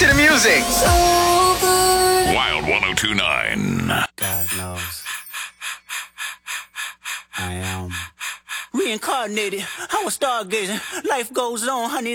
to the music. Wild 102.9. God knows. I am reincarnated. I was stargazing. Life goes on, honey.